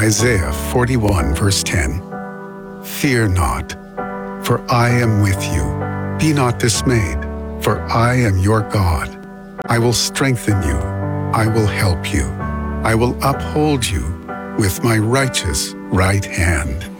Isaiah 41, verse 10. Fear not, for I am with you. Be not dismayed, for I am your God. I will strengthen you. I will help you. I will uphold you with my righteous right hand.